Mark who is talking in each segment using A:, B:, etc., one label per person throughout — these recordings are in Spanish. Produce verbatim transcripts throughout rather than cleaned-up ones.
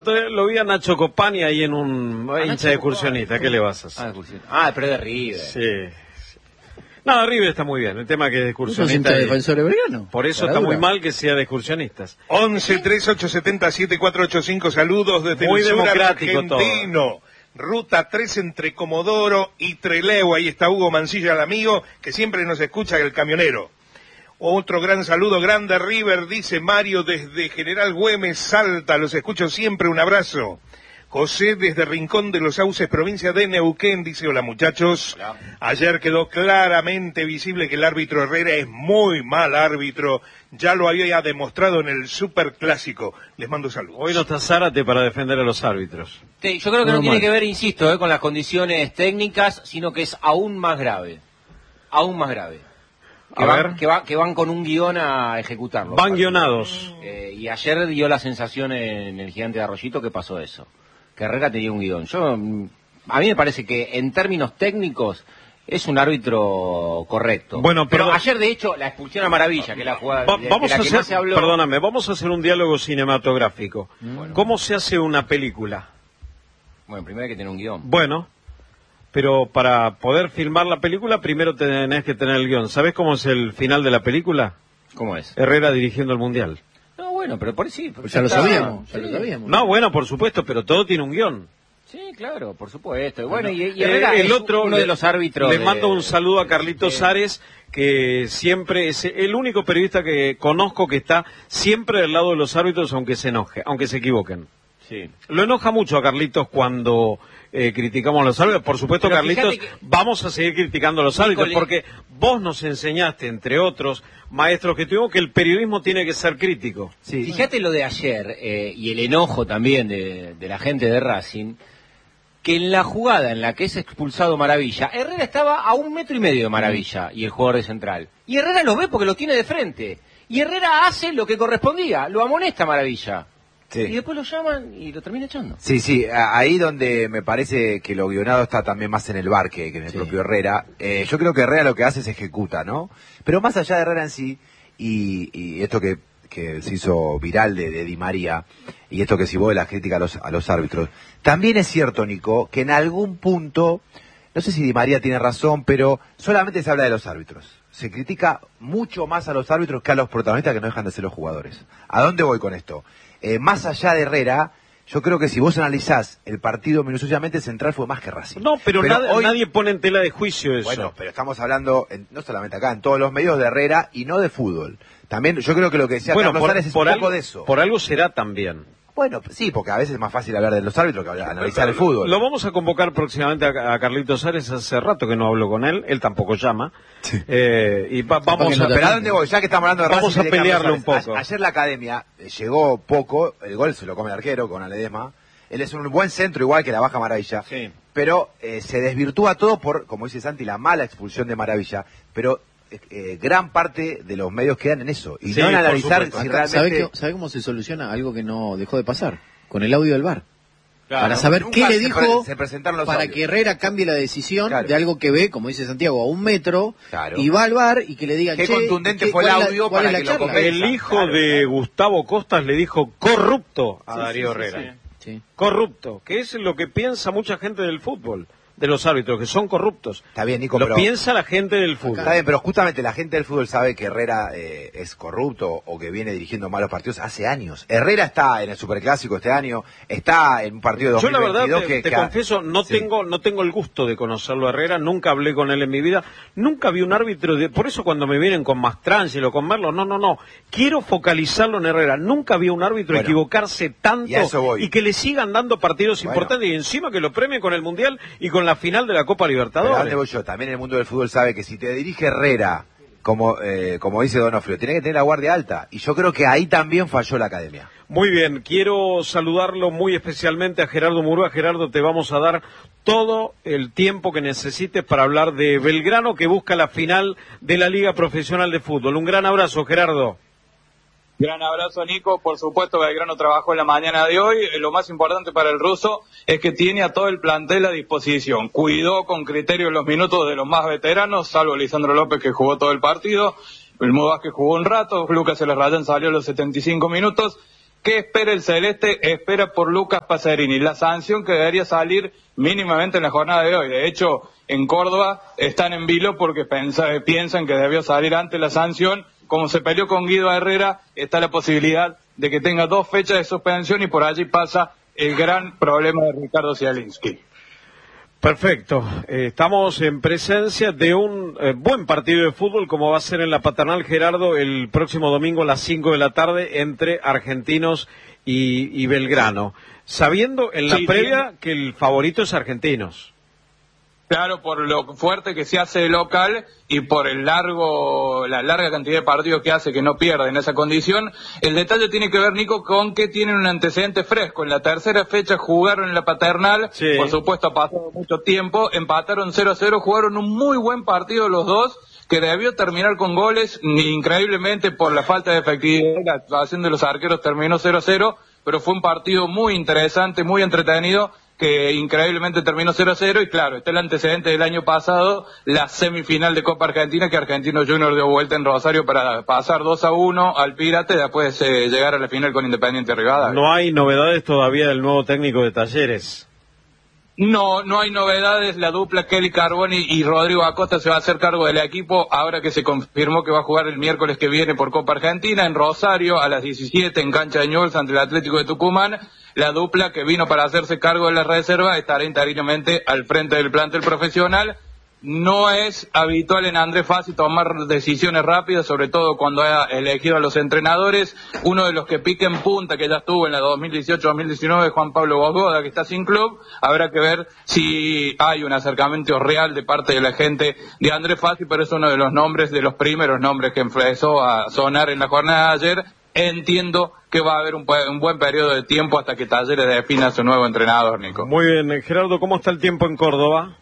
A: Lo vi a Nacho Copani ahí en un
B: ¿A
A: hincha de excursionista, ¿qué le vas a hacer?
B: Ah, ah, pero de River.
A: Sí. No, River está muy bien, el tema que es de excursionista.
C: ¿Es de defensor de Belgrano?
A: Por eso está muy mal que sea de excursionistas.
D: once, tres, ocho, siete cero, siete, cuatro ocho cinco, saludos desde
A: muy
D: el sur
A: democrático
D: argentino. Todo. Ruta tres entre Comodoro y Trelew, ahí está Hugo Mancilla, el amigo, que siempre nos escucha, el camionero. Otro gran saludo, grande River, dice Mario desde General Güemes, Salta, los escucho siempre, un abrazo. José desde Rincón de los Sauces, provincia de Neuquén, dice, hola muchachos. Hola. Ayer quedó claramente visible que el árbitro Herrera es muy mal árbitro, ya lo había demostrado en el Superclásico. Les mando saludos.
A: Hoy no está Zárate para defender a los árbitros.
B: Sí, yo creo que no, no tiene mal. que ver, insisto, eh, con las condiciones técnicas, sino que es aún más grave, aún más grave. Que,
A: a
B: van,
A: ver.
B: Que, va, que van con un guión a ejecutarlo.
A: Van guionados.
B: Eh, y ayer dio la sensación en el Gigante de Arroyito que pasó eso. Que Herrera tenía un guión. Yo, a mí me parece que en términos técnicos es un árbitro correcto.
A: Bueno,
B: pero
A: perdón.
B: ayer de hecho la expulsión a Maravilla, que es la jugada
A: Va,
B: de,
A: vamos
B: de la
A: a
B: que
A: hacer,
B: más se habló.
A: Perdóname, vamos a hacer un diálogo cinematográfico.
B: Bueno.
A: ¿Cómo se hace una película?
B: Bueno, primero hay que tener un guión.
A: Bueno, pero para poder filmar la película primero tenés que tener el guión. ¿Sabés cómo es el final de la película?
B: ¿Cómo es?
A: Herrera dirigiendo el Mundial.
B: No, bueno, pero por sí.
C: Pues ya lo sabíamos, ya sí. lo sabíamos.
A: No, bueno, por supuesto, pero todo tiene un guión.
B: Sí, claro, por supuesto. Bueno, y, y
A: eh,
B: Herrera
A: el
B: es
A: otro,
B: uno de los árbitros.
A: Le
B: de,
A: mando un saludo a Carlitos
B: de,
A: Ares, que siempre es el único periodista que conozco que está siempre del lado de los árbitros, aunque se enoje, aunque se equivoquen.
B: Sí.
A: Lo enoja mucho a Carlitos cuando eh, criticamos a los árbitros. Por supuesto, pero Carlitos, que... vamos a seguir criticando a los árbitros, porque vos nos enseñaste, entre otros maestros que tuvimos, que el periodismo tiene que ser crítico.
B: Sí. Fíjate lo de ayer, eh, y el enojo también de, de la gente de Racing, que en la jugada en la que es expulsado Maravilla, Herrera estaba a un metro y medio de Maravilla, y el jugador de Central. Y Herrera lo ve porque lo tiene de frente. Y Herrera hace lo que correspondía, lo amonesta Maravilla. Sí. Y después lo llaman y lo termina echando.
E: Sí, sí, ahí donde me parece que lo guionado está también más en el bar que, que en el sí. propio Herrera. Eh, yo creo que Herrera lo que hace es ejecuta, ¿no? Pero más allá de Herrera en sí, y, y esto que, que se hizo viral de, de Di María, y esto que si vos de la crítica a los, a los árbitros, también es cierto, Nico, que en algún punto, no sé si Di María tiene razón, pero solamente se habla de los árbitros. Se critica mucho más a los árbitros que a los protagonistas que no dejan de ser los jugadores. ¿A dónde voy con esto? Eh, más allá de Herrera, yo creo que si vos analizás el partido minuciosamente, Central fue más que Racing.
A: No, pero, pero nadie, hoy... nadie pone en tela de juicio eso.
E: Bueno, pero estamos hablando, en, no solamente acá, en todos los medios de Herrera y no de fútbol. También yo creo que lo que decía
A: bueno,
E: Carlos
A: por,
E: Sárez es
A: por
E: un
A: algo,
E: poco de eso.
A: Por algo será también.
E: Bueno, sí, porque a veces es más fácil hablar de los árbitros que analizar el fútbol.
A: Lo vamos a convocar próximamente a, a Carlitos Ares, hace rato que no hablo con él, él tampoco llama. Sí. Eh, y va, vamos a...
E: Pero ¿a dónde voy? Ya que estamos hablando de
A: Vamos
E: Racing
A: a pelearle un poco.
E: A, ayer la Academia llegó poco, el gol se lo come el arquero con Aledesma. Él es un buen centro igual que la Baja Maravilla.
A: Sí.
E: Pero eh, se desvirtúa todo por, como dice Santi, la mala expulsión de Maravilla. Pero... Eh, gran parte de los medios quedan en eso y sí, no en analizar si realmente...
C: ¿Sabe, que, ¿Sabe cómo se soluciona algo que no dejó de pasar? Con el audio del V A R. Claro,
E: para
C: saber qué le dijo
E: se pre se los
C: para
E: audios.
C: Que Herrera cambie la decisión claro. de algo que ve, como dice Santiago, a un metro
E: claro.
C: y va al V A R y que le diga
E: qué contundente fue el audio
C: la,
E: para que lo convenza.
A: El hijo claro, de claro. Gustavo Costas le dijo corrupto a sí, Darío sí, Herrera. Sí, sí. Sí. Corrupto, que es lo que piensa mucha gente del fútbol. De los árbitros, que son corruptos.
E: Está bien, Nico,
A: Lo
E: pero...
A: piensa la gente del fútbol.
E: Está bien, pero justamente la gente del fútbol sabe que Herrera eh, es corrupto o que viene dirigiendo malos partidos hace años. Herrera está en el Superclásico este año, está en un partido de dos mil veintidós.
A: Yo la verdad te,
E: que,
A: te
E: que
A: confieso, no sí. tengo no tengo el gusto de conocerlo a Herrera, nunca hablé con él en mi vida, nunca vi un árbitro, de, por eso cuando me vienen con Mastrangelo o con Merlo, no, no, no, quiero focalizarlo en Herrera, nunca vi un árbitro bueno, equivocarse tanto y, y que le sigan dando partidos bueno. importantes y encima que lo premien con el Mundial y con la final de la Copa Libertadores.
E: ¿Dónde voy yo? También el mundo del fútbol sabe que si te dirige Herrera, como eh, como dice Donofrio, tiene que tener la guardia alta. Y yo creo que ahí también falló la Academia.
A: Muy bien, quiero saludarlo muy especialmente a Gerardo Murúa. Gerardo, te vamos a dar todo el tiempo que necesites para hablar de Belgrano, que busca la final de la Liga Profesional de Fútbol. Un gran abrazo, Gerardo.
F: Gran abrazo, Nico. Por supuesto, Belgrano trabajó en la mañana de hoy. Lo más importante para el ruso es que tiene a todo el plantel a disposición. Cuidó con criterio los minutos de los más veteranos, salvo Lisandro López, que jugó todo el partido. El Mudo Vázquez jugó un rato. Lucas Celerrayán salió a los setenta y cinco minutos. ¿Qué espera el Celeste? Espera por Lucas Pacerini, la sanción que debería salir mínimamente en la jornada de hoy. De hecho, en Córdoba están en vilo porque pensa, piensan que debió salir antes la sanción. Como se peleó con Guido Herrera, está la posibilidad de que tenga dos fechas de suspensión y por allí pasa el gran problema de Ricardo Zielinski.
A: Perfecto. Eh, estamos en presencia de un eh, buen partido de fútbol, como va a ser en la Paternal, Gerardo, el próximo domingo a las cinco de la tarde entre Argentinos y, y Belgrano. Sabiendo en la
F: Sí,
A: previa
F: sí.
A: que el favorito es Argentinos.
F: Claro, por lo fuerte que se hace de local y por el largo, la larga cantidad de partidos que hace que no pierde en esa condición. El detalle tiene que ver, Nico, con que tienen un antecedente fresco. En la tercera fecha jugaron en la Paternal,
A: Sí.
F: por supuesto ha pasado mucho tiempo, empataron cero a cero, jugaron un muy buen partido los dos, que debió terminar con goles, increíblemente por la falta de efectividad, la actuación de los arqueros terminó cero a cero, pero fue un partido muy interesante, muy entretenido, que increíblemente terminó cero a cero, y claro, está el antecedente del año pasado, la semifinal de Copa Argentina, que Argentinos Juniors dio vuelta en Rosario para pasar dos a uno al Pirate, después eh, llegar a la final con Independiente Rivadavia.
A: No hay novedades todavía del nuevo técnico de Talleres.
F: No, no hay novedades. La dupla Kelly Carboni y Rodrigo Acosta se va a hacer cargo del equipo ahora que se confirmó que va a jugar el miércoles que viene por Copa Argentina en Rosario a las diecisiete en cancha de Newell's ante el Atlético de Tucumán. La dupla que vino para hacerse cargo de la reserva estará interinamente al frente del plantel profesional. No es habitual en Andrés Fassi tomar decisiones rápidas, sobre todo cuando ha elegido a los entrenadores. Uno de los que pica en punta, que ya estuvo en la dos mil dieciocho dos mil diecinueve, Juan Pablo Bogoda, que está sin club. Habrá que ver si hay un acercamiento real de parte de la gente de Andrés Fassi, pero es uno de los nombres, de los primeros nombres que empezó a sonar en la jornada de ayer. Entiendo que va a haber un, un buen periodo de tiempo hasta que Talleres defina a su nuevo entrenador, Nico.
A: Muy bien, Gerardo, ¿cómo está el tiempo en Córdoba?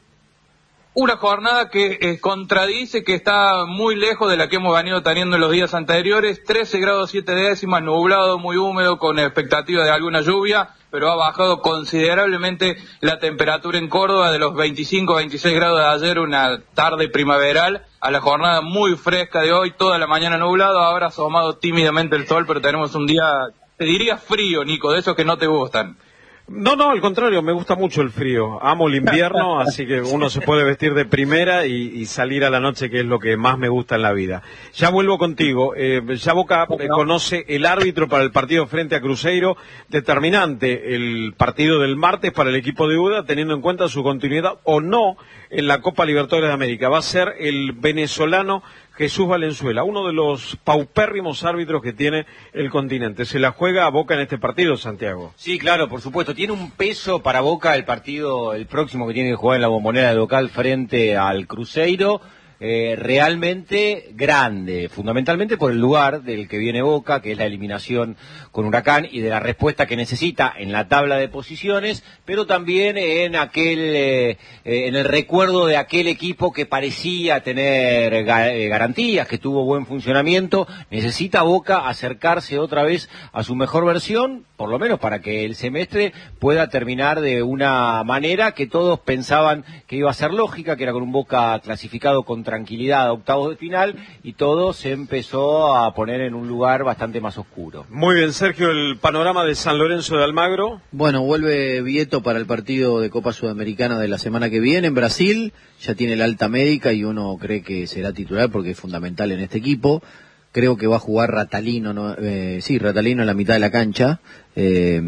F: Una jornada que eh, contradice, que está muy lejos de la que hemos venido teniendo en los días anteriores. trece grados siete décimas, nublado, muy húmedo, con expectativa de alguna lluvia, pero ha bajado considerablemente la temperatura en Córdoba de los veinticinco a veintiséis grados de ayer, una tarde primaveral, a la jornada muy fresca de hoy, toda la mañana nublado, ahora ha asomado tímidamente el sol, pero tenemos un día, te diría frío, Nico, de esos que no te gustan.
A: No, no, al contrario, me gusta mucho el frío. Amo el invierno, así que uno se puede vestir de primera y, y salir a la noche, que es lo que más me gusta en la vida. Ya vuelvo contigo. Eh, ya Boca eh, conoce el árbitro para el partido frente a Cruzeiro, determinante el partido del martes para el equipo de Uda, teniendo en cuenta su continuidad o no en la Copa Libertadores de América. Va a ser el venezolano Jesús Valenzuela, uno de los paupérrimos árbitros que tiene el continente. Se la juega a Boca en este partido, Santiago.
B: Sí, claro, por supuesto. Tiene un peso para Boca el partido, el próximo que tiene que jugar en la Bombonera de local frente al Cruzeiro. Eh, realmente grande, fundamentalmente por el lugar del que viene Boca, que es la eliminación con Huracán, y de la respuesta que necesita en la tabla de posiciones, pero también en aquel, eh, eh, en el recuerdo de aquel equipo que parecía tener ga eh, garantías, que tuvo buen funcionamiento. Necesita Boca acercarse otra vez a su mejor versión, por lo menos para que el semestre pueda terminar de una manera que todos pensaban que iba a ser lógica, que era con un Boca clasificado con tranquilidad a octavos de final, y todo se empezó a poner en un lugar bastante más oscuro.
A: Muy bien, Sergio, el panorama de San Lorenzo de Almagro.
C: Bueno, vuelve Vieto para el partido de Copa Sudamericana de la semana que viene en Brasil. Ya tiene la alta médica y uno cree que será titular porque es fundamental en este equipo. Creo que va a jugar Ratalino, ¿no? eh, sí, Ratalino en la mitad de la cancha, eh,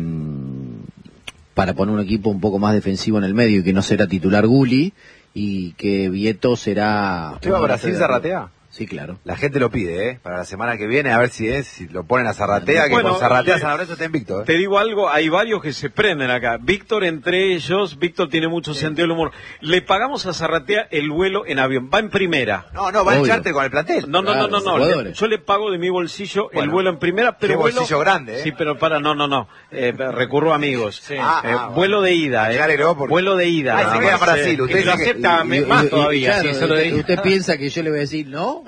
C: para poner un equipo un poco más defensivo en el medio, y que no será titular Gulli, y que Vieto será...
E: ¿Usted va a Brasil, Zarratea?
C: Sí, claro.
E: La gente lo pide, ¿eh? Para la semana que viene, a ver si es, si lo ponen a Zarratea, que
A: Bueno,
E: con Zarratea
A: le-
E: San Lorenzo está invicto, ¿eh?
A: Te digo algo, hay varios que se prenden acá. Víctor entre ellos, Víctor tiene mucho sentido del humor. Le pagamos a Zarratea el vuelo en avión, va en primera.
E: No, no, va a
C: Obvio.
E: echarte con el plantel.
A: No, no,
C: Claro,
A: no, no, no.
C: jugadores.
A: Le- yo le pago de mi bolsillo el
E: Bueno,
A: vuelo en primera, pero
E: qué
A: vuelo...
E: bolsillo grande, ¿eh?
A: Sí, pero para, no, no, no. Eh, recurro a amigos.
E: Ah,
A: Eh,
E: ah,
A: vuelo de ida, eh.
E: Ya agregó porque-
A: Vuelo de ida.
E: Ay, se
A: nada
E: queda
A: más,
E: en Brasil,
A: eh.
E: usted
B: Que lo
E: dice que-
B: acepta
C: Y- y-
B: más
C: y-
B: todavía,
C: claro,
B: sí, eso lo digo.
C: ¿usted piensa que yo le voy a decir no?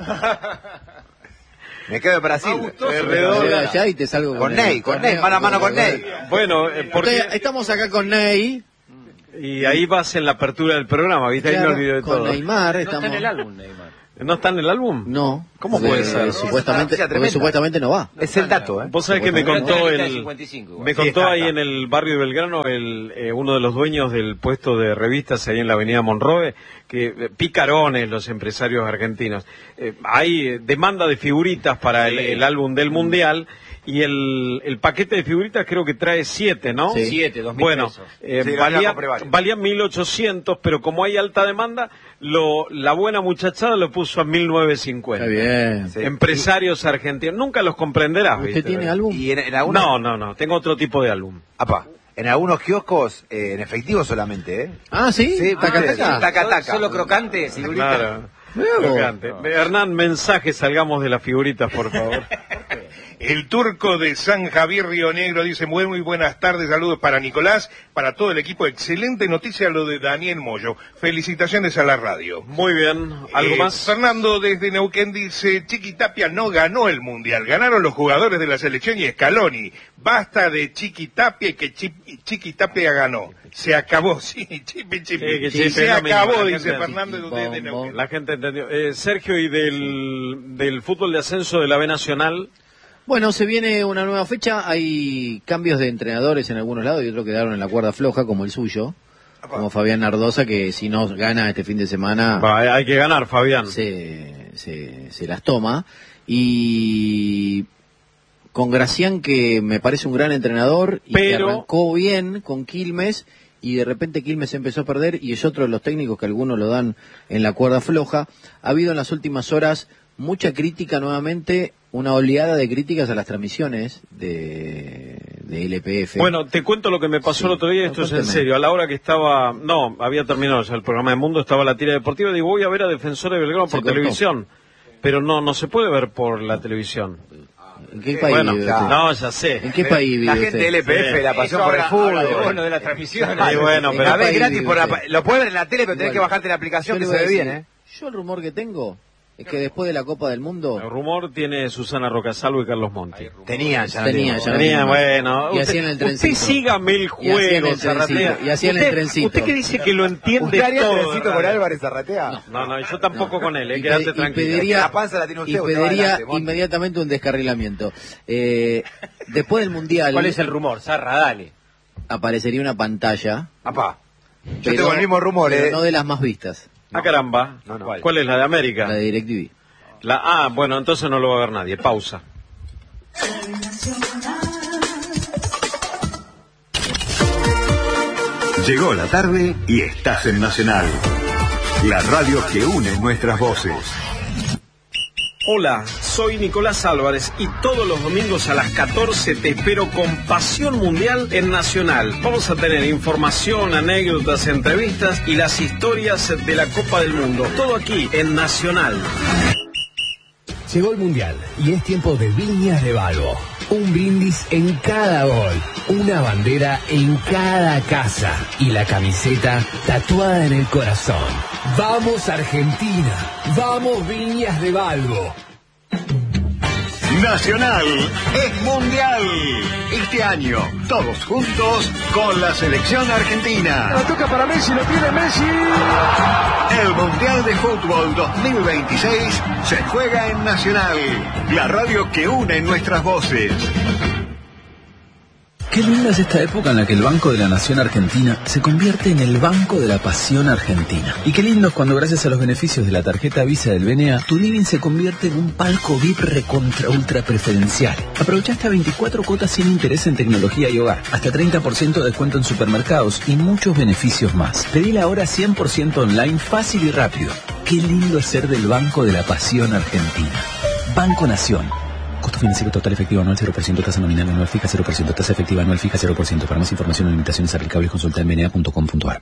E: Me quedo en Brasil.
A: Alrededor-
C: Yo allá y te salgo
E: Con
C: el
E: Ney, con Ney,
C: torneo.
E: mano a mano con Ney.
A: Bueno, eh, porque...
C: Usted- Estamos acá con Ney,
A: Y ahí vas en la apertura del programa, ¿viste? Ahí me
C: claro,
A: olvidé de
C: con
A: todo.
C: Neymar,
B: No
C: estamos...
B: está en el álbum, Neymar.
A: ¿No está en el álbum?
C: No.
A: ¿Cómo
C: porque,
A: puede ser?
C: Supuestamente,
E: Una
C: porque supuestamente no va.
E: Es el dato, ¿eh?
A: Vos sabés que me contó el,
B: cincuenta y cinco,
A: me
B: igual.
A: contó
E: Sí,
A: ahí
E: está,
A: en el barrio de Belgrano el, eh, uno de los dueños del puesto de revistas ahí en la avenida Monroe, que eh, picarones los empresarios argentinos. Eh, hay eh, demanda de figuritas para el, el álbum del Mundial. Y el, el paquete de figuritas creo que trae siete, ¿no?
C: Sí.
B: Siete, dos mil
A: Bueno,
B: pesos.
A: eh,
E: Sí, la
A: valía,
E: compré varios.
A: valía mil ochocientos, pero como hay alta demanda, lo, la buena muchachada lo puso a mil novecientos cincuenta.
C: Está bien.
E: Sí.
A: Empresarios argentinos, nunca los comprenderás,
C: ¿Usted
A: ¿viste?
C: tiene álbum?
E: Y en, en algunos,
A: No, no, no, tengo otro tipo de álbum.
E: Apa, en algunos kioscos, eh, en efectivo solamente, ¿eh?
C: Ah, ¿sí?
E: Sí,
C: taca,
E: sí,
C: taca.
E: taca,
B: Solo-
E: taca.
B: Solo crocante, figurita.
A: Claro.
C: Mirá vos.
A: Crocante. Hernán, mensaje, salgamos de las figuritas, por favor.
D: El turco de San Javier Río Negro dice muy, muy buenas tardes, saludos para Nicolás, para todo el equipo. Excelente noticia lo de Daniel Moyo. Felicitaciones a la radio.
A: Muy bien, ¿algo
D: Eh,
A: más?
D: Fernando desde Neuquén dice, Chiqui Tapia no ganó el Mundial, ganaron los jugadores de la selección y Scaloni. Basta de Chiqui Tapia y que Chi- Chiqui Tapia ganó. Se acabó, sí, chipi, chipi.
A: Sí, que
D: Sí,
A: chipi,
D: se
A: no, mínimo,
D: acabó,
A: la
D: dice
A: gente-
D: Fernando desde Neuquén.
A: La gente entendió. Eh, Sergio, ¿y del, del fútbol de ascenso de la B Nacional?
C: Bueno, se viene una nueva fecha, hay cambios de entrenadores en algunos lados y otros quedaron en la cuerda floja, como el suyo, como Fabián Nardosa, que si no gana este fin de semana
A: Va, hay que ganar, Fabián.
C: se, se, se las toma. Y con Gracián, que me parece un gran entrenador y que
A: Pero-
C: arrancó bien con Quilmes, y de repente Quilmes empezó a perder y es otro de los técnicos que algunos lo dan en la cuerda floja. Ha habido en las últimas horas mucha crítica nuevamente, una oleada de críticas a las transmisiones de, de L P F.
A: Bueno, te cuento lo que me pasó
C: Sí.
A: el otro día, esto
C: No,
A: es en
C: cuénteme.
A: serio. A la hora que estaba, no, había terminado ya el programa de Mundo, estaba la tira deportiva, digo, voy a ver a Defensores de Belgrano
C: Se
A: por
C: cortó.
A: televisión. Pero no, no se puede ver por la televisión.
C: ¿En qué país
A: Bueno,
C: vive
E: ya.
C: usted?
A: no, ya sé.
C: ¿En qué país vive
E: La
C: usted?
E: gente de L P F,
A: Sí.
E: la pasión
B: Eso
E: por el
B: habla-
E: fútbol.
B: habla de, bueno, de la transmisión.
A: Ay, bueno,
C: ¿En
A: pero
E: La
C: qué
E: ves
C: país
E: gratis
C: vive
E: por la,
C: usted?
E: pa- lo puedes ver en la tele, pero tenés
C: Bueno,
E: que bajarte la aplicación
C: Yo
E: que
C: le
E: se
C: voy a
E: ve bien,
C: decir,
E: ¿eh?
C: Yo el rumor que tengo es que después de la Copa del Mundo
A: El rumor tiene Susana Rocasalvo y Carlos Monti.
E: Tenían, ya no
C: Tenían,
E: tienen.
C: ya no
A: Tenía,
C: tienen más.
A: bueno,
C: Y
A: usted,
C: hacían el
A: usted
C: trencito.
A: sígame el
C: Y hacían
A: juego,
C: el trencito,
A: Zarratea.
C: y hacían el
A: Usted-
C: trencito.
A: Usted que dice que lo entiende
E: ¿Usted haría
A: todo.
E: trencito con
A: ¿verdad?
E: Álvarez Arratea?
A: No, no, yo tampoco con él, eh,
C: y,
A: quédate
C: pe- y
A: tranquilo.
C: pediría,
E: La panza la tiene usted,
C: y
E: usted va
C: pediría
E: adelante, Monti.
C: inmediatamente un descarrilamiento. Eh, después del Mundial
B: ¿Cuál es el rumor? Zarra, dale.
C: aparecería una pantalla,
E: Apá. Yo
C: pero-
E: tengo el mismo rumor,
C: pero
E: ¿eh?
C: no de las más vistas,
A: Ah, caramba.
E: No, no.
A: ¿Cuál es la de América?
C: la de DirecTV.
A: La, ah, bueno, entonces no lo va a ver nadie. Pausa.
G: Llegó la tarde y estás en Nacional, la radio que une nuestras voces.
A: Hola, soy Nicolás Álvarez y todos los domingos a las catorce te espero con Pasión Mundial en Nacional. Vamos a tener información, anécdotas, entrevistas y las historias de la Copa del Mundo. Todo aquí en Nacional.
H: Llegó el Mundial y es tiempo de Viñas de Balbo. Un brindis en cada gol, una bandera en cada casa y la camiseta tatuada en el corazón. ¡Vamos Argentina! ¡Vamos Viñas de Balbo!
G: Nacional es mundial. Este año, todos juntos con la selección argentina.
H: La toca para Messi, lo tiene Messi.
G: El Mundial de Fútbol dos mil veintiséis se juega en Nacional, la radio que une nuestras voces.
I: Qué linda es esta época en la que el Banco de la Nación Argentina se convierte en el Banco de la Pasión Argentina. Y qué lindo es cuando gracias a los beneficios de la tarjeta Visa del B N A, tu living se convierte en un palco V I P recontra ultra preferencial. Aprovecha hasta veinticuatro cuotas sin interés en tecnología y hogar, hasta treinta por ciento de descuento en supermercados y muchos beneficios más. Pedí ahora cien por ciento online, fácil y rápido. Qué lindo es ser del Banco de la Pasión Argentina. Banco Nación. Costo financiero total efectivo anual cero por ciento, tasa nominal anual fija cero por ciento, tasa efectiva anual fija cero por ciento. Para más información o limitaciones aplicables consulta en b n a punto com punto a r.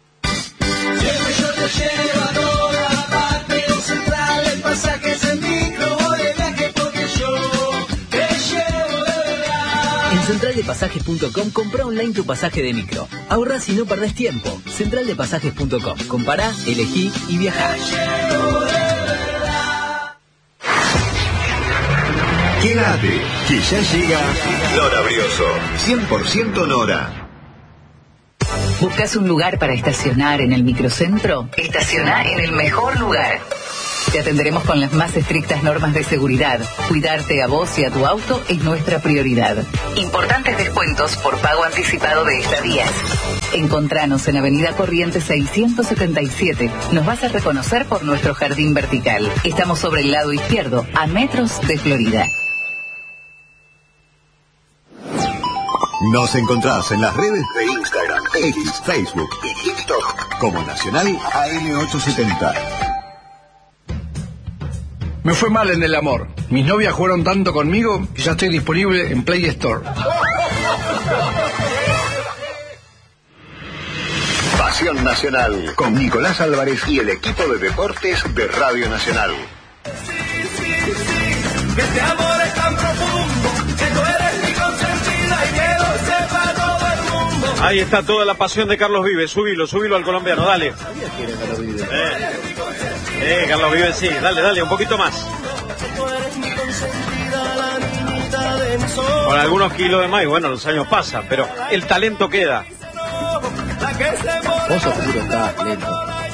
J: En central de pasajes punto com compra online tu pasaje de micro. Ahorrás y no perdés tiempo. central de pasajes punto com. Compará, elegí y viajá.
G: Quédate, que ya llega Nora Brioso, cien por ciento Nora.
K: ¿Buscas un lugar para estacionar en el microcentro? Estaciona en el mejor lugar. Te atenderemos con las más estrictas normas de seguridad. Cuidarte a vos y a tu auto es nuestra prioridad. Importantes descuentos por pago anticipado de estadías. Encontranos en Avenida Corrientes seiscientos setenta y siete. Nos vas a reconocer por nuestro jardín vertical. Estamos sobre el lado izquierdo, a metros de Florida.
G: Nos encontrás en las redes de Instagram, X, Facebook y TikTok como Nacional A M ochocientos setenta.
L: Me fue mal en el amor. Mis novias jugaron tanto conmigo que ya estoy disponible en Play Store.
G: Pasión Nacional con Nicolás Álvarez y el equipo de deportes de Radio Nacional.
M: Sí, sí, sí, que este amor es tan profundo, que tú eres mi consentida y que lo sepa todo el mundo.
A: Ahí está toda la pasión de Carlos Vives. Subilo, subilo al colombiano, dale. Eh, eh, Carlos Vives, sí, dale, dale, un poquito más. Con algunos kilos de más, y bueno, los años pasan, pero el talento queda.
C: Vos seguro estás lento.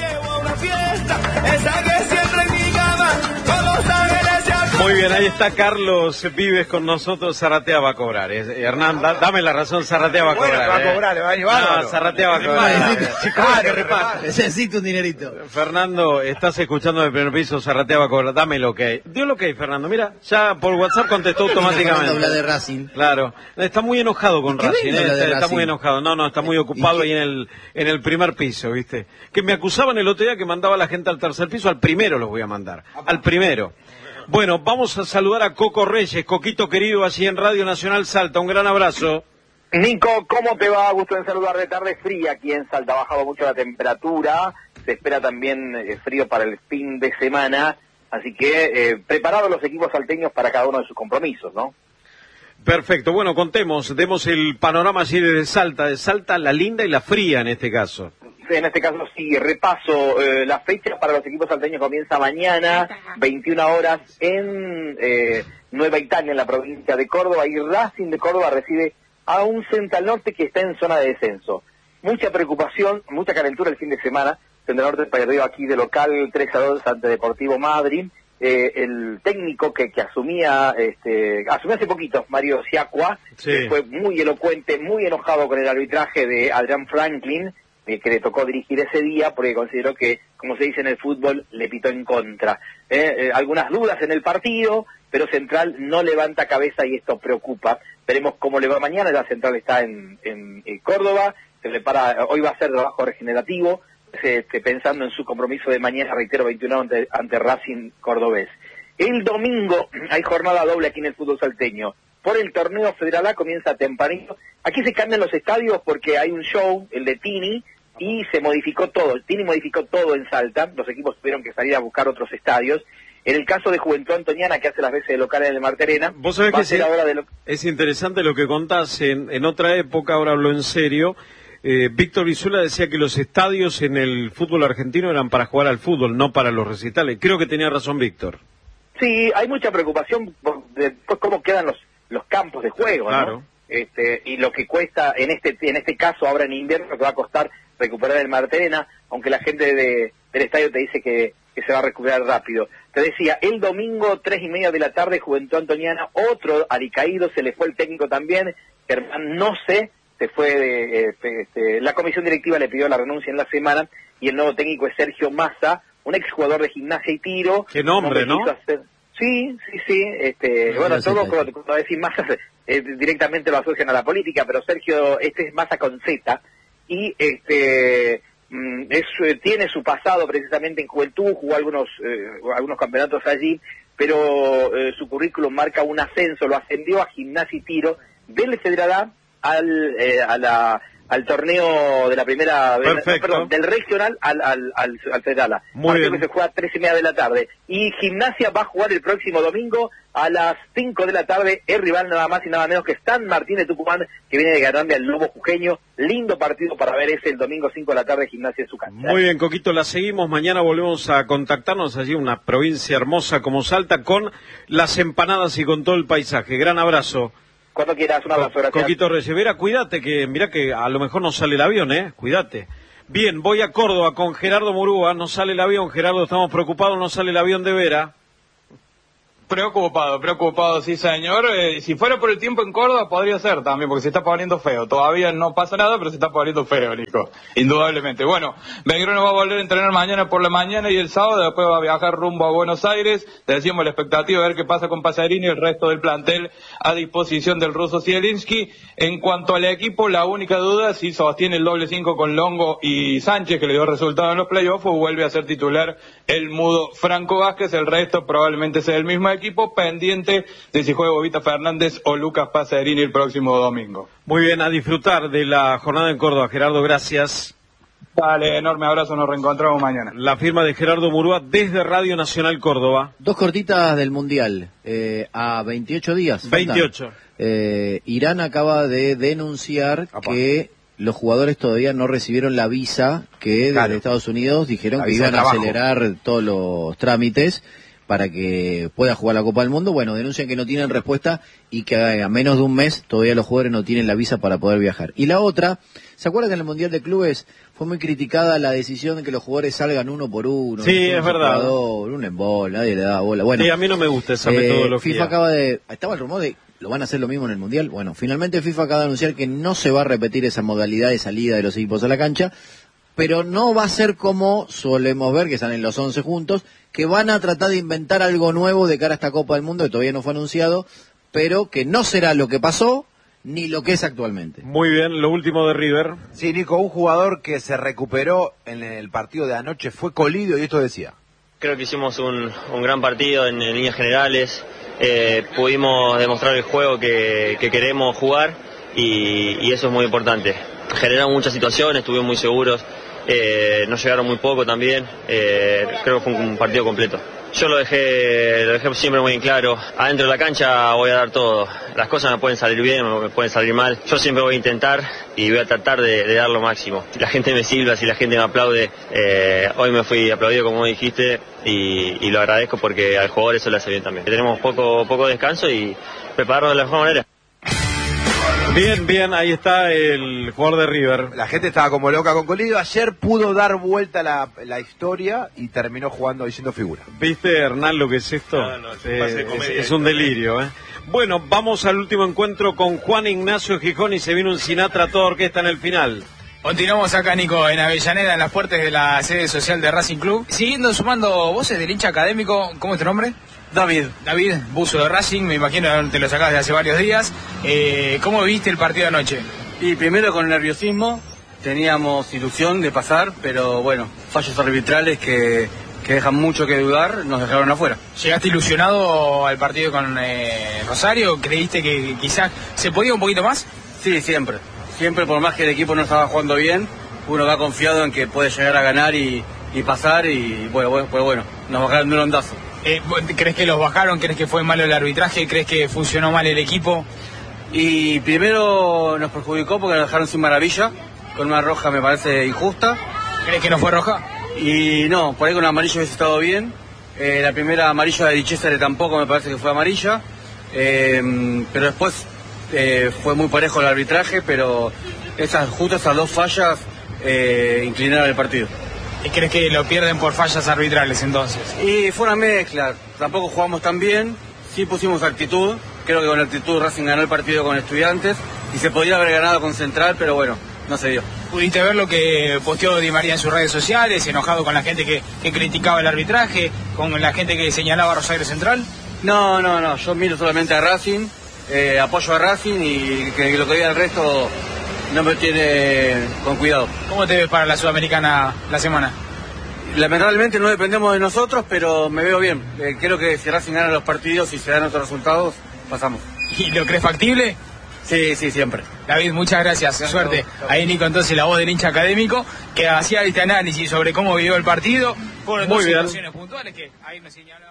A: Muy bien, ahí está Carlos Vives con nosotros. Zarratea va a cobrar. Eh, Hernán, da, dame la razón, Zarratea va a cobrar.
D: Bueno, va a cobrar,
A: eh.
D: va a llevar.
A: No, Zarratea va a cobrar.
C: Claro, reparte. Necesito un dinerito.
A: Fernando, estás escuchando del primer piso, Zarratea va a cobrar. Dame lo que hay. Dio lo que hay, Fernando. Mira, ya por WhatsApp contestó automáticamente.
C: Habla de Racing.
A: Claro, está muy enojado con Racing, eh, está,
C: de
A: está
C: Racing?
A: muy enojado. No, no, está muy ocupado ahí en el en el primer piso, ¿viste? Que me acusaban el otro día que mandaba a la gente al tercer piso, al primero los voy a mandar, al primero. Bueno, vamos a saludar a Coco Reyes, Coquito querido, allí en Radio Nacional Salta. Un gran abrazo.
N: Nico, ¿cómo te va? Gusto en saludar de tarde fría aquí en Salta. Ha bajado mucho la temperatura, se espera también eh, frío para el fin de semana, así que eh, preparados los equipos salteños para cada uno de sus compromisos, ¿no?
A: Perfecto, bueno, contemos, demos el panorama allí de Salta, de Salta la linda y la fría en este caso.
N: En este caso sí, repaso, eh, la fecha para los equipos salteños comienza mañana, veintiuna horas, en eh, Nueva Italia, en la provincia de Córdoba, y Racing de Córdoba recibe a un Central Norte que está en zona de descenso. Mucha preocupación, mucha calentura el fin de semana. Central Norte perdió aquí de local tres a dos ante Deportivo Madrid. Eh, el técnico que, que asumía este asumió hace poquito, Mario Siacua,
A: sí.
N: que fue muy elocuente, muy enojado con el arbitraje de Adrián Franklin, eh, que le tocó dirigir ese día porque consideró que, como se dice en el fútbol, le pitó en contra. Eh, eh, algunas dudas en el partido, pero Central no levanta cabeza y esto preocupa. Veremos cómo le va mañana. La Central está en, en, en Córdoba, se prepara, hoy va a ser trabajo regenerativo, este, pensando en su compromiso de mañana, reitero, veintiuno ante, ante Racing cordobés. El domingo hay jornada doble aquí en el fútbol salteño. Por el torneo Federal A comienza tempranito. Aquí se cambian los estadios porque hay un show, el de Tini, y se modificó todo. Tini modificó todo en Salta. Los equipos tuvieron que salir a buscar otros estadios. En el caso de Juventud Antoniana, que hace las veces de local en el Marterena,
A: vos sabés
N: va
A: que
N: a ser
A: sí,
N: ahora de lo...
A: es interesante lo que contás. En, en otra época, ahora hablo en serio, eh, Víctor Brizuela decía que los estadios en el fútbol argentino eran para jugar al fútbol, no para los recitales. Creo que tenía razón Víctor.
N: Sí, hay mucha preocupación por después cómo quedan los los campos de juego,
A: claro.
N: ¿no? Este, y lo que cuesta en este en este caso ahora en invierno, lo que va a costar recuperar el Marterena, aunque la gente de, del estadio te dice que, que se va a recuperar rápido. Te decía, el domingo, tres y media de la tarde, Juventud Antoniana, otro alicaído, se le fue el técnico también, Germán no sé, se fue de, este, este, la comisión directiva le pidió la renuncia en la semana, y el nuevo técnico es Sergio Massa, un exjugador de Gimnasia y Tiro.
A: Qué nombre, ¿no?
N: Hacer... Sí, sí, sí, este,
C: no,
N: bueno,
C: no
N: todo
C: sé,
N: cuando, cuando decís Massa eh, directamente lo asocian a la política, pero Sergio, este es Massa con Z, y este mm, es, eh, tiene su pasado precisamente en Juventud, jugó algunos eh, algunos campeonatos allí, pero eh, su currículum marca un ascenso, lo ascendió a Gimnasia y Tiro del Federal A al, eh, a la, al torneo de la primera, no, perdón, del regional al, al, al, al Federal A.
A: Muy bien.
N: Que se juega a tres y media de la tarde. Y Gimnasia va a jugar el próximo domingo a las cinco de la tarde, el rival nada más y nada menos que San Martín de Tucumán, que viene de ganarle al Lobo Jujeño. Lindo partido para ver ese el domingo cinco de la tarde, Gimnasia en su cancha.
A: Muy bien, Coquito, la seguimos. Mañana volvemos a contactarnos allí, una provincia hermosa como Salta, con las empanadas y con todo el paisaje. Gran abrazo.
N: Cuando quieras, un abrazo, gracias.
A: Coquito Reyes, Vera, cuídate, que mira que a lo mejor no sale el avión, ¿eh? Cuídate. Bien, voy a Córdoba con Gerardo Murúa, no sale el avión, Gerardo, estamos preocupados, no sale el avión de Vera.
F: Preocupado, preocupado, sí señor. Eh, si fuera por el tiempo en Córdoba podría ser también, porque se está poniendo feo. Todavía no pasa nada, pero se está poniendo feo, Nico. Indudablemente. Bueno, Belgrano va a volver a entrenar mañana por la mañana y el sábado, después va a viajar rumbo a Buenos Aires. Te decíamos la expectativa de ver qué pasa con Pacerini y el resto del plantel a disposición del ruso Zielinski. En cuanto al equipo, la única duda si sostiene el doble cinco con Longo y Sánchez, que le dio resultado en los playoffs, o vuelve a ser titular el mudo Franco Vázquez. El resto probablemente sea el mismo equipo, pendiente de si juega Bobita Fernández o Lucas Pacerini el próximo domingo.
A: Muy bien, a disfrutar de la jornada en Córdoba. Gerardo, gracias.
F: Dale, enorme abrazo, nos reencontramos mañana.
A: La firma de Gerardo Murúa desde Radio Nacional Córdoba.
C: Dos cortitas del Mundial, eh, a veintiocho días.
A: veintiocho.
C: Eh, Irán acaba de denunciar Apa. que los jugadores todavía no recibieron la visa que claro. desde Estados Unidos dijeron la que iban a acelerar todos los trámites para que pueda jugar la Copa del Mundo. Bueno, denuncian que no tienen respuesta y que a menos de un mes todavía los jugadores no tienen la visa para poder viajar. Y la otra, ¿se acuerdan que en el Mundial de Clubes fue muy criticada la decisión de que los jugadores salgan uno por uno?
A: Sí, es verdad.
C: Jugador, un embol, nadie le da bola. Bueno,
A: sí, a mí no me gusta esa
C: eh,
A: metodología.
C: FIFA acaba de... Estaba el rumor de... ¿Lo van a hacer lo mismo en el Mundial? Bueno, finalmente FIFA acaba de anunciar que no se va a repetir esa modalidad de salida de los equipos a la cancha, pero no va a ser como solemos ver, que salen los once juntos, que van a tratar de inventar algo nuevo de cara a esta Copa del Mundo, que todavía no fue anunciado, pero que no será lo que pasó, ni lo que es actualmente.
A: Muy bien, lo último de River.
E: Sí, Nico, un jugador que se recuperó en el partido de anoche fue Colidio, y esto decía.
O: Creo que hicimos un, un gran partido en, en líneas generales, eh, pudimos demostrar el juego que, que queremos jugar, y, y eso es muy importante. Generamos muchas situaciones, estuvimos muy seguros. Eh, nos llegaron muy poco también, eh, creo que fue un, un partido completo. Yo lo dejé, lo dejé siempre muy en claro, adentro de la cancha voy a dar todo, las cosas me pueden salir bien o me pueden salir mal, yo siempre voy a intentar y voy a tratar de, de dar lo máximo. Si la gente me silba, si la gente me aplaude, eh, hoy me fui aplaudido como dijiste y, y lo agradezco porque al jugador eso le hace bien también. Tenemos poco, poco descanso y prepararnos de la mejor manera.
A: Bien, bien, ahí está el jugador de River.
E: La gente estaba como loca con Colidio. Ayer pudo dar vuelta la, la historia y terminó jugando y siendo figura.
A: ¿Viste, Hernán, lo que es esto?
F: No, no, es,
A: eh, es, es un delirio, ¿eh? Bueno, vamos al último encuentro con Juan Ignacio Gijón y se vino un Sinatra a toda orquesta en el final.
P: Continuamos acá, Nico, en Avellaneda, en las puertas de la sede social de Racing Club. Siguiendo sumando voces del hincha académico, ¿cómo es tu nombre?
Q: David.
P: David, buzo de Racing, me imagino te lo sacás de hace varios días. Eh, ¿Cómo viste el partido de anoche?
Q: Y primero con nerviosismo, teníamos ilusión de pasar, pero bueno, fallos arbitrales que, que dejan mucho que dudar, nos dejaron afuera.
P: ¿Llegaste ilusionado al partido con eh, Rosario? ¿Creíste que quizás se podía un poquito más?
Q: Sí, siempre. Siempre, por más que el equipo no estaba jugando bien, uno va confiado en que puede llegar a ganar y, y pasar, y bueno, bueno, pues bueno, nos bajaron de un ondazo.
P: Eh, ¿Crees que los bajaron? ¿Crees que fue malo el arbitraje? ¿Crees que funcionó mal el equipo?
Q: Y primero nos perjudicó porque nos dejaron sin maravilla, con una roja me parece injusta.
P: ¿Crees que no fue roja?
Q: Y no, por ahí con amarillo hubiese estado bien. Eh, la primera amarilla de Di Cesare tampoco me parece que fue amarilla. Eh, pero después eh, fue muy parejo el arbitraje, pero esas justas esas dos fallas eh, inclinaron el partido.
P: ¿Y crees que lo pierden por fallas arbitrales entonces?
Q: Y fue una mezcla, tampoco jugamos tan bien, sí pusimos actitud, creo que con actitud Racing ganó el partido con Estudiantes y se podría haber ganado con Central, pero bueno, no se dio.
P: ¿Pudiste ver lo que posteó Di María en sus redes sociales, enojado con la gente que, que criticaba el arbitraje, con la gente que señalaba a Rosario Central?
Q: No, no, no, yo miro solamente a Racing, eh, apoyo a Racing y que, que lo que diga el resto no me tiene con cuidado.
P: ¿Cómo te ves para la Sudamericana la semana?
Q: Lamentablemente no dependemos de nosotros, pero me veo bien. Eh, creo que si Racing gana los partidos y se dan otros resultados, pasamos.
P: ¿Y lo crees factible?
Q: Sí, sí, siempre.
P: David, muchas gracias, gracias suerte. Ahí Nico, entonces la voz del hincha académico que hacía este análisis sobre cómo vivió el partido. Fueron dos situaciones puntuales que ahí me señalaba el hincha.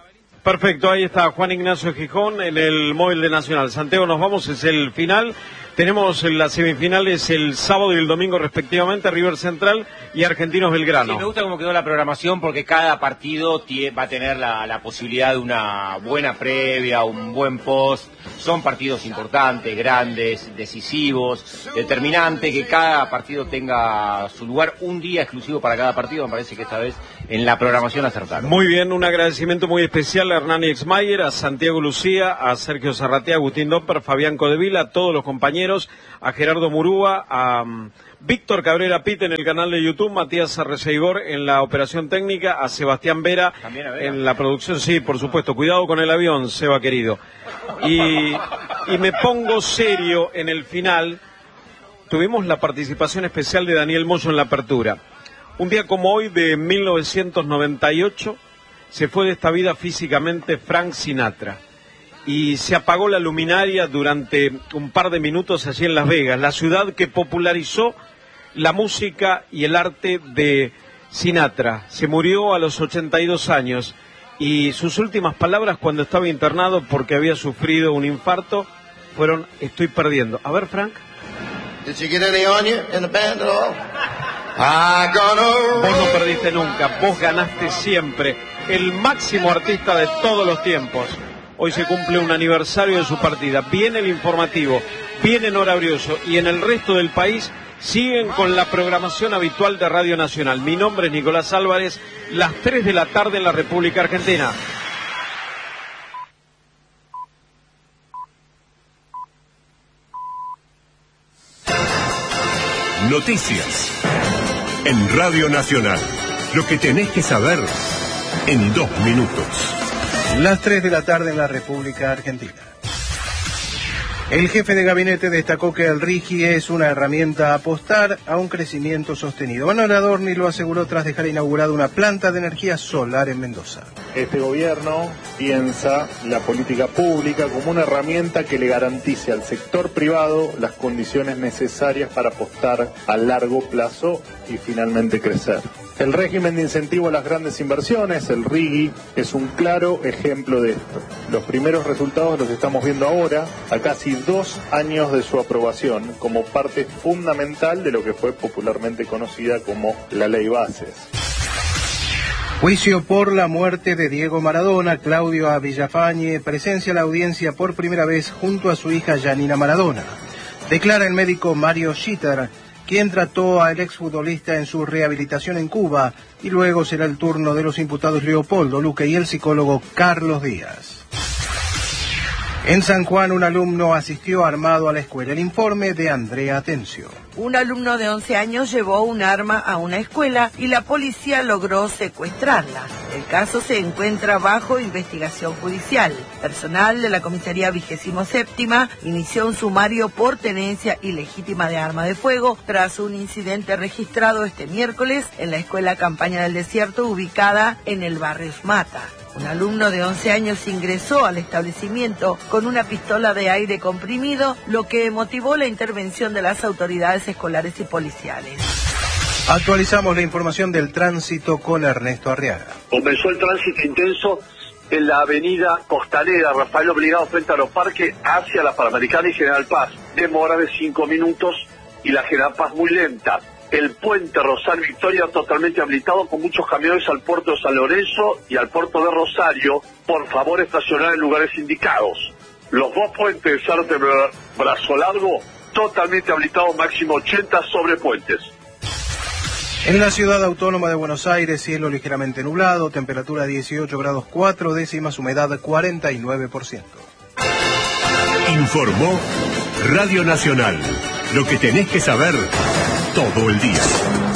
A: Perfecto, ahí está Juan Ignacio Gijón en el móvil de Nacional. Santiago, nos vamos, es el final. Tenemos las semifinales el sábado y el domingo respectivamente, River Central y Argentinos Belgrano.
B: Sí, me gusta cómo quedó la programación porque cada partido tie- va a tener la, la posibilidad de una buena previa, un buen post. Son partidos importantes, grandes, decisivos, determinantes, que cada partido tenga su lugar, un día exclusivo para cada partido. Me parece que esta vez en la programación acertaron.
A: Muy bien, un agradecimiento muy especial a Hernán Exmayer, a Santiago Lucía, a Sergio Zarratea, a Agustín Dopper, Fabián Codevila, a todos los compañeros, a Gerardo Murúa, a um, Víctor Cabrera Pite en el canal de YouTube, Matías Arreceigor en la operación técnica, a Sebastián Vera,
B: a Vera
A: en la producción. Sí, por supuesto, cuidado con el avión, Seba querido. Y, y me pongo serio en el final. Tuvimos la participación especial de Daniel Moyo en la apertura. Un día como hoy de mil novecientos noventa y ocho se fue de esta vida físicamente Frank Sinatra y se apagó la luminaria durante un par de minutos allí en Las Vegas, la ciudad que popularizó la música y el arte de Sinatra. Se murió a los ochenta y dos años y sus últimas palabras cuando estaba internado porque había sufrido un infarto fueron: estoy perdiendo. A ver, Frank.
M: Did you get any on you in the band at all?
A: Vos no perdiste nunca, vos ganaste siempre. El máximo artista de todos los tiempos. Hoy se cumple un aniversario de su partida. Viene el informativo, viene Nora Brioso y en el resto del país siguen con la programación habitual de Radio Nacional. Mi nombre es Nicolás Álvarez, las tres de la tarde en la República Argentina.
R: Noticias en Radio Nacional. Lo que tenés que saber en dos minutos.
S: Las tres de la tarde en la República Argentina. El jefe de gabinete destacó que el RIGI es una herramienta a apostar a un crecimiento sostenido. Manuel Adorni lo aseguró tras dejar inaugurada una planta de energía solar en Mendoza.
T: Este gobierno piensa la política pública como una herramienta que le garantice al sector privado las condiciones necesarias para apostar a largo plazo y finalmente crecer. El régimen de incentivo a las grandes inversiones, el RIGI, es un claro ejemplo de esto. Los primeros resultados los estamos viendo ahora, a casi dos años de su aprobación, como parte fundamental de lo que fue popularmente conocida como la Ley Bases.
S: Juicio por la muerte de Diego Maradona. Claudio Villafañe presencia la audiencia por primera vez junto a su hija Janina Maradona. Declara el médico Mario Schitter, quien trató al exfutbolista en su rehabilitación en Cuba, y luego será el turno de los imputados Leopoldo Luque y el psicólogo Carlos Díaz. En San Juan, un alumno asistió armado a la escuela. El informe de Andrea Atencio.
U: Un alumno de once años llevó un arma a una escuela y la policía logró secuestrarla. El caso se encuentra bajo investigación judicial. Personal de la comisaría vigésimo séptima inició un sumario por tenencia ilegítima de arma de fuego tras un incidente registrado este miércoles en la escuela Campaña del Desierto ubicada en el barrio Mata. Un alumno de once años ingresó al establecimiento con una pistola de aire comprimido, lo que motivó la intervención de las autoridades escolares y policiales.
S: Actualizamos la información del tránsito con Ernesto Arriaga.
V: Comenzó el tránsito intenso en la avenida Costanera, Rafael Obligado frente a los parques, hacia la Panamericana y General Paz. Demora de cinco minutos y la General Paz muy lenta. El puente Rosal Victoria totalmente habilitado con muchos camiones al puerto de San Lorenzo y al puerto de Rosario. Por favor, estacionar en lugares indicados. Los dos puentes de Zárate Brazo Largo totalmente habilitados, máximo ochenta sobrepuentes.
S: En la ciudad autónoma de Buenos Aires, cielo ligeramente nublado, temperatura dieciocho grados cuatro décimas, humedad cuarenta y nueve por ciento.
R: Informó Radio Nacional. Lo que tenés que saber todo el día.